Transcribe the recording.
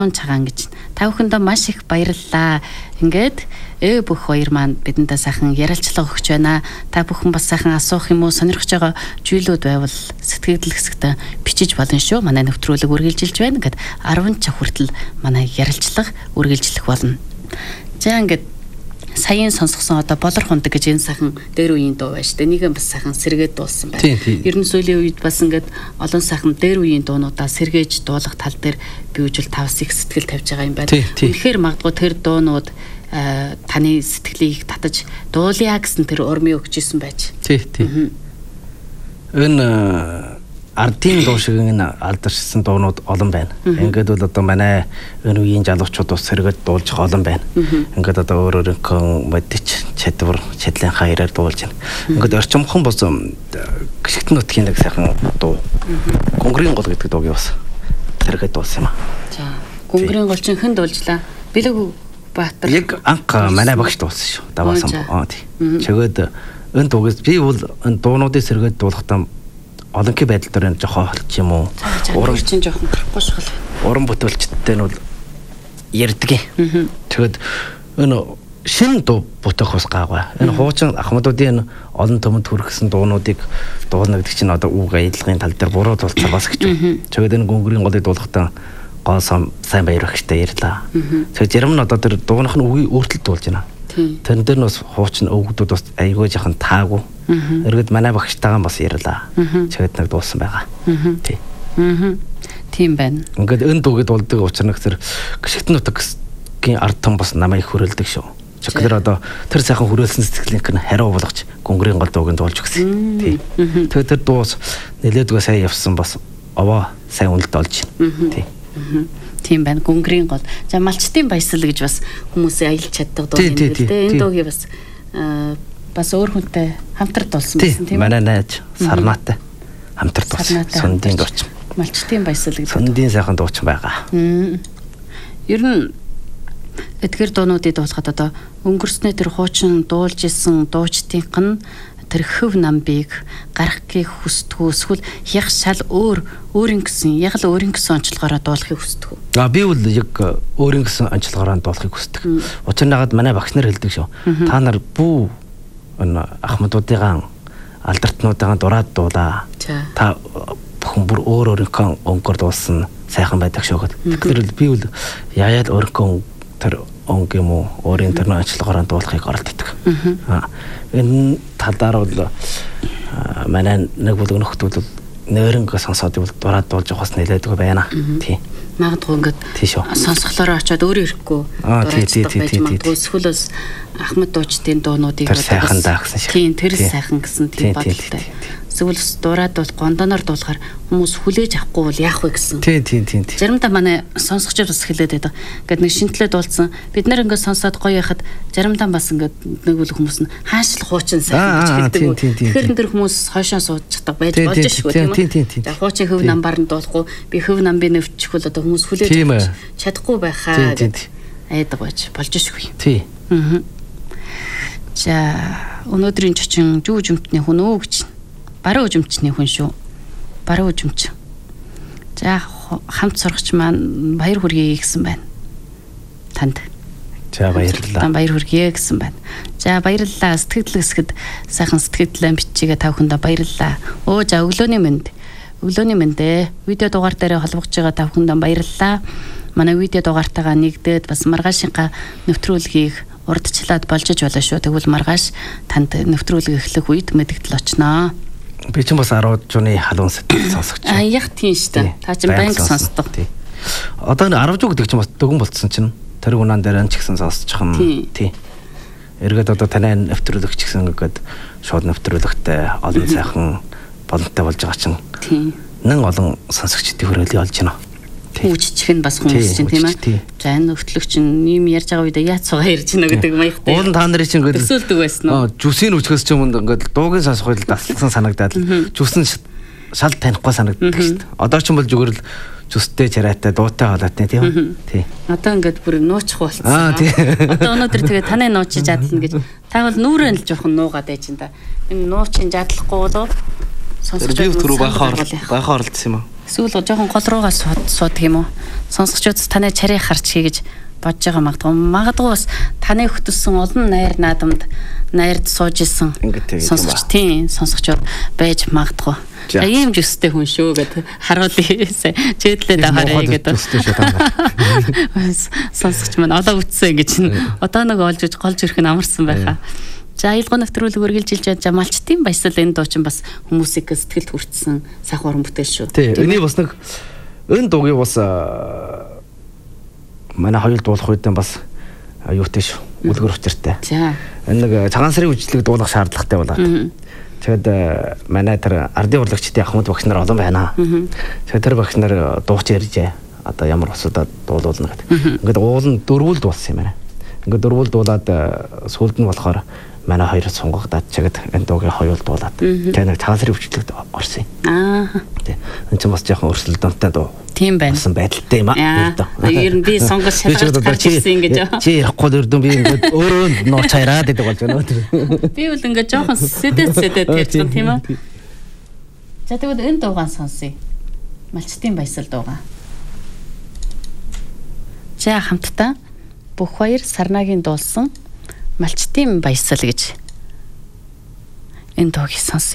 Цагаан гэж та бүхэндээ маш их баярлалаа. Ингээд бүх хоёр маань бидэндээ сайхан ярилцлага өгч байна. Та бүхэн бас сайхан асуух юм уу, сонирхож байгаа зүйлүүд байвал сэтгэл хэсэгтээ бичиж болно шүү. Манай нэвтрүүлэг үргэлжилж байна. Ингээд 10 цаг хүртэл манай ярилцлага үргэлжлэх болно. За ингээд саяын сонсгосон одоо болор хундаг гэж энэ сайхан дээр үеийн дуу байж тээ. Нэг нь бас сайхан сэргээд дуулсан байна. Ер нь сүүлийн үед бас ингээд олон сайхан дээр үеийн дуунуудаа сэргээж дуулах тал дээр би үжил тавс их сэтгэл тавьж байгаа юм байна. Үнэхээр магадгүй тэр дуунууд таны сэтгэлийг татаж дуулъя гэсэн тэр урмыг өгчээсэн байж. Тийм. Энэ ардын дуу шиг энэ алдаршсан дуунууд олон байна. Ингээд бол одоо манай энэ үеийн залуучууд бас сэргээд дуулж олон байна. Ингээд одоо өөр мэдчих чадвар чадлынхаа ирээр дуулж байна. Ингээд орчимхон бос гიშгтэн нутгийн нэг сайхан дуу. Гүнгэрийн гол гэдэг дууг бас сэргээд дуулсан юм аа. За гүнгэрийн гол чинь хэн дуулжлаа? Бэлэг Баатар. Яг анх манай багш дуулсан шүү. Даваасан. Тийм. Чигээд энэ дуугээс би бол энэ дуунуудыг сэргээд дуулахдаа олонхий байдал дээр жоохон холч юм уу? Уран чинь жоохон гарахгүй шгал. Уран бүтээлчтэй нь бол ярддаг. Тэгэд энэ шин дуу бүтэх бас гаагүй. Энэ хуучин ахмадуудын олон төмөнд хүргэсэн дуунуудыг дуулна гэдэг чинь одоо үг аяллагын тал дээр буруу дуулцаа бас гэж. Тэгэд энэ гүнгэрийн голыг дуулахдаа гоо сайн баяр өгчтэй ярьлаа. Тэгээд зарим нь одоо тэр дууных нь үгийг өөртөл дуулж байна. Тэрэн дээр нь бас хуучин өвгдүүд бас айгүй жахан таагүй. Эргээд манай багштайгаа бас ярьлаа. Чигэд нэг дуулсан байгаа. Тийм байна. Ингээд энэ дууг дуулдаг учраас тэр гიშгтэн нутгийн ард том бас намайг хүрээлдэг шүү. Чигээр одоо тэр сайхан хүрээлсэн сэтгэлийнх нь хариу болгож гүнгэрийн гол дууг дуулж өгсөн. Тэгээд тэр дуус нэлээдгүй сайн явсан бас овоо сайн үнэлт олж байна. Тийм байна. Гүнгэрийн гол. За малчтын баясал гэж бас хүмүүсээ аялж чаддаг дуу юм дээ. Энэ дуугийн бас өөр хүнтэй хамтар дуулсан байсан тийм үү? Манай найз Сарнаатай хамтар дуулсан. Сундын дуучин. Малчтын баясал гэдэг. Сундын сайхан дуучин байгаа. Ер нь эдгээр дуунуудыг дуулахад одоо өнгөрснөө тэр хуучин дуулж исэн дуучдынх нь тэр хөв намбыг гаргахыг хүсдэг үү? Эсвэл яг шал өөрийн гэсэн онцлогоороо дуулахыг хүсдэг үү? Би бол яг өөрийн гэсэн онцлогоороо дуулахыг хүсдэг. Учир нь хагаад манай багш нар хэлдэг шүү. Та нар бүү ахмадуудын алдартнуудаа дураад дуулаа. Та бүхэн бүр өөрийнхөө өнгөөр дуулсан сайхан байдаг шүү гэдэг. Тэгэхээр би бол яаяад өөрийнхөө тэр онг юм уу өөрийн тэр онцлогоороо дуулахыг оролддог. Энэ талаар бол манай нэг бол өнөхтүүд нойронго сонсоод бол дураад дуулж явахс нэлээдгүй байна. Тийм. Магадгүй ингээд сонсголоороо очиод өөрөө ирэхгүй. Тийм. Эсвэл бас ахмад дуучдын дуунуудыг сайхан даа гэсэн шиг. Тийм, тэр сайхан гэсэн тийм бодолтой. Эсвэл дураад бол гондоноор дуулахаар хүмүүс хүлээж авахгүй бол яах вэ гэсэн. Тийм. Заримдаа манай сонсогчид бас хэлээд байдаг. Ингээд нэг шинтлээ дуулсан. Бид нэр ингээд сонсоод гоё яхад заримдаа бас ингээд нэг үл хүмүүс нь хаашл хуучин сайхан гэж хэлдэг. Тэгэхээр тэр хүмүүс хойшоо сууж чаддаг байж болж шүү тийм үү. За хуучин хөв намбаар нь дуулахгүй би хөв намбыг нөвчих бол одоо хүмүүс хүлээж чадахгүй байхаа гэдэг айдаг байж болж шүү. Тийм. За өнөөдрийн чочин жүү жимтний хүн өө гэж баруун үжимчний хүн шүү. Баруун үжимч. За хамт сурагч маань баяр хүргэе гэсэн байна. Танд. За баярлалаа. Баяр хүргэе гэсэн байна. За баярлалаа. Сэтгэл хэсгэд сайхан сэтгэлдээ бичигээ та бүхэндээ баярлалаа. За өглөөний мэнд. Өглөөний мэндэ. Видео дугаар дээр холбогдож байгаа та бүхэндээ баярлалаа. Манай видео дугаартайгаа нэгдээд бас маргаашингаа нэвтрүүлгийг урдчлаад болжиж болно шүү. Тэгвэл маргааш танд нэвтрүүлэг эхлэх үед мэдэгдэл очноо. Би ч бас 10 жууны халуун сэтгэл сонсогч. Яг тийм шүү дээ. Та чинь банк сонсдог. Одоо 10 жуу гэдэг чинь бас дөгөн болцсон чинь тэр унаан дээр ч гэсэн сонсчих юм. Тийм. Эргээд одоо таны нэвтрүүлэгч гэсэн ингээд шууд нэвтрүүлэгтээ олон сайхан боломжтой болж байгаа чинь. Тийм. Нэн олон сонсогчдын хүрээлэл олж байна. Үжчих нь бас хүмүүс чинь тийм ээ. За энэ нөхтлөгч юм ярьж байгаа үедээ яац цугаа ярьж байна гэдэг маягтай. Уул та нарын чинь ингээд төсөөлдөг байсан уу? Жүсийн үчгээс ч юм ингээд дуугийн сонсох үед дассан санагдаад жүсэн шал танихгүй санагддаг шүү дээ. Одоо ч юм бол зүгээр л жүстэй чараатай дуутай холоотой тийм үү? Тий. Одоо ингээд бүр нуучих болсон. Одоо өнөөдөр тэгээ таны нуучиж адлна гэж та бол нүүрэн л жоохон нуугаад байж энэ да. Энэ нуучин жадлахгүй болов сонсож байгаа. Тэр би түрүү байхаар оролдсон юм аа. Эсвэл жоохон гол руугаа суудаг юм уу? Сонсогчдод таны чарийг харж хий гэж бодож байгаа магадгүй. Магадгүй бас таны хөтөлсөн олон найр наадамд найрд сууж исэн сонсогчдод байж магадгүй. Ийм ч өстэй хүн шүү гэдэг харуулъя. Чэдлээд аваарай гэдэг. Сонсогч маань олоо үтсэн гэж одоо нэг олж голж ирэх нь амарсан байхаа. За аялал нэвтрүүлэг үргэлжилж байгаа Малчтын баясгал энэ дуучин бас хүмүүсийг сэтгэлд хүртсэн сайхан уран бүтээл шүү. Тийм. Энийг бас нэг энэ дуугийг бас манай хоёул дуулах үедээ бас юутай шүү. Үлгэр учиртай. За. Энэ нэг цагаан сарын үжлэг дуулах шаардлагатай болоод. Тэгээд манай тэр ардын урлагчдын Ахмад багш нар олон байна. Тэгээд тэр багш нар дууч ярьжээ. Одоо ямар усудаа дуулуулна гэдэг. Ингээд уул нь дөрвөл дуулсан юм байна. Ингээд дөрвөл дуулаад сүлд нь болохоор манай хоёр сунгагдаад чагд энэ дуугийн хоёул дуулаад. Тэгээд нэг цагаан сарын үжлэгт орсон юм. Тийм. Энэ ч бас жоохон өрсөлдөөнтэй дуу. Тийм байна. Басан байдалтай юм аа. Ер нь би сонгож шалгаж гарч ирсэн ингэж. Чи ярихгүй өрдөн би ингээд өөрөө нууц хайраад гэдэг болж байна үү? Би бол ингээд жоохон сэдэд ярьсан тийм ээ. За тэгвэл энэ дуугаа сонсъё. Малчтын баясгал дуугаа. За хамтдаа бүх хоёр Сарнагийн дуулсан Малчтын баясгал гэж энэ дуугийг сонсъё.